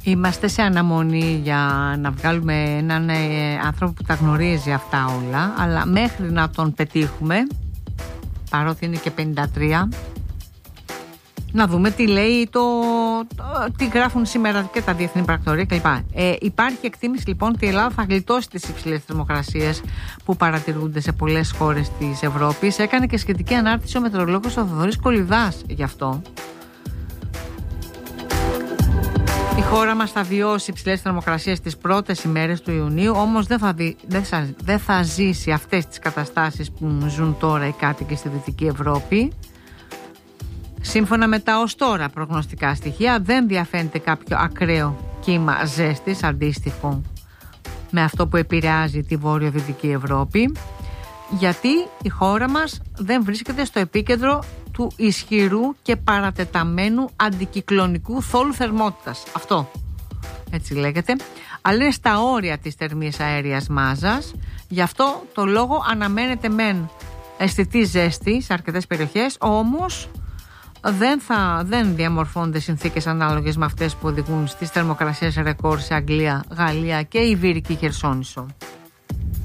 Είμαστε σε αναμονή για να βγάλουμε έναν άνθρωπο που τα γνωρίζει αυτά όλα, αλλά μέχρι να τον πετύχουμε, παρότι είναι και 53, να δούμε τι λέει τι γράφουν σήμερα και τα διεθνή πρακτορία κλπ. Υπάρχει εκτίμηση λοιπόν ότι η Ελλάδα θα γλιτώσει τις υψηλές θερμοκρασίες που παρατηρούνται σε πολλές χώρες της Ευρώπης. Έκανε και σχετική ανάρτηση ο μετεωρολόγος ο Θοδωρής Κολιδάς γι' αυτό. Η χώρα μας θα βιώσει υψηλές θερμοκρασίες τις πρώτες ημέρες του Ιουνίου, όμως δεν θα ζήσει αυτές τις καταστάσεις που ζουν τώρα οι κάτοικοι στη Δυτική Ευρώπη. Σύμφωνα με τα ως τώρα προγνωστικά στοιχεία, δεν διαφαίνεται κάποιο ακραίο κύμα ζέστης αντίστοιχο με αυτό που επηρεάζει τη Βόρειο-Δυτική Ευρώπη, γιατί η χώρα μας δεν βρίσκεται στο επίκεντρο του ισχυρού και παρατεταμένου αντικυκλωνικού θόλου θερμότητας. Αυτό έτσι λέγεται, αλλά είναι στα όρια της θερμής αέριας μάζας. Γι' αυτό το λόγο αναμένεται μεν αισθητή ζέστη σε αρκετές περιοχές, όμως δεν διαμορφώνονται συνθήκες ανάλογες με αυτές που οδηγούν στις θερμοκρασίες ρεκόρ σε Αγγλία, Γαλλία και Ιβηρική Χερσόνησο.